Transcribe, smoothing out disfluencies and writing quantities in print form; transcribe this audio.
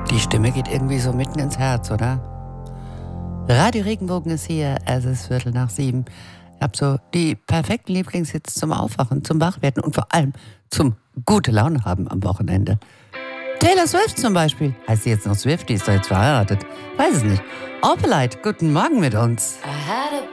Die Stimme geht irgendwie so mitten ins Herz, oder? Radio Regenbogen ist hier, es ist 6:15. Ich habe so die perfekten Lieblingshits zum Aufwachen, zum Wachwerden und vor allem zum gute Laune haben am Wochenende. Taylor Swift zum Beispiel. Heißt sie jetzt noch Swift? Die ist doch jetzt verheiratet. Weiß es nicht. Opelite, guten Morgen mit uns.